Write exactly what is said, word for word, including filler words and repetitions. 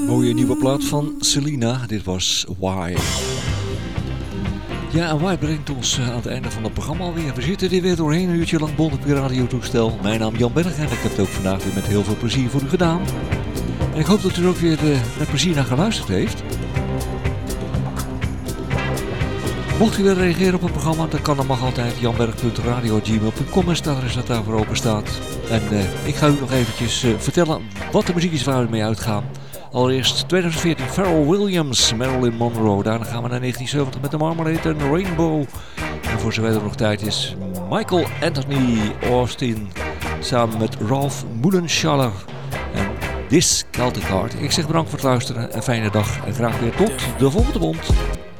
Mooie nieuwe plaat van Selena. Dit was Why. Ja, en Why brengt ons aan het einde van het programma alweer. We zitten er weer doorheen, een uurtje lang bond op je radiotoestel. Mijn naam is Jan Berg en ik heb het ook vandaag weer met heel veel plezier voor u gedaan. En ik hoop dat u er ook weer uh, met plezier naar geluisterd heeft. Mocht u willen reageren op het programma, dan kan dat mag altijd janberg punt radio punt gmail punt com is het adres dat daarvoor open staat. En uh, ik ga u nog eventjes uh, vertellen wat de muziek is waar we mee uitgaan. Allereerst twintig veertien Pharrell Williams, Marilyn Monroe. Daarna gaan we naar negentien zeventig met de Marmalade en Rainbow. En voor zover er nog tijd is, Michael Anthony Austin samen met Ralph Mullenschaller en This Celtic Heart. Ik zeg bedankt voor het luisteren, een fijne dag en graag weer tot de volgende bond.